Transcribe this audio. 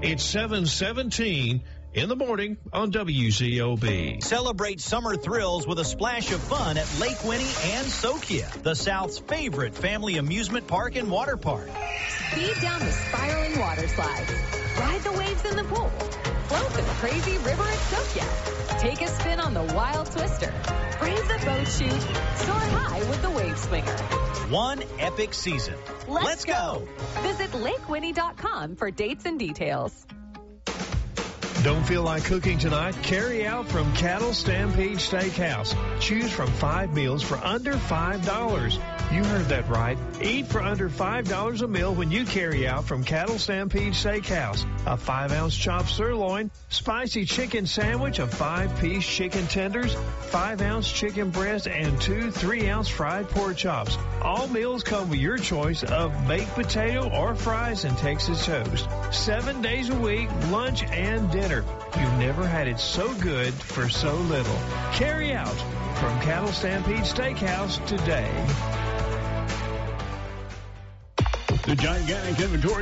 It's 7:17 in the morning on WZOB. Celebrate summer thrills with a splash of fun at Lake Winnie and Sokia, the South's favorite family amusement park and water park. Speed down the spiraling water slides. Ride the waves in the pool. Float the crazy river at Sokia. Take a spin on the wild twister. Brave the boat chute. Soar high with the wave swinger. One epic season. Let's go. Visit LakeWinnie.com for dates and details. Don't feel like cooking tonight? Carry out from Cattle Stampede Steakhouse. Choose from 5 meals for under $5. You heard that right. Eat for under $5 a meal when you carry out from Cattle Stampede Steakhouse. A 5-ounce chopped sirloin, spicy chicken sandwich, a 5-piece chicken tenders, 5-ounce chicken breast, and 2 3-ounce fried pork chops. All meals come with your choice of baked potato or fries and Texas toast. 7 days a week, lunch and dinner. You've never had it so good for so little. Carry out from Cattle Stampede Steakhouse today. The gigantic inventory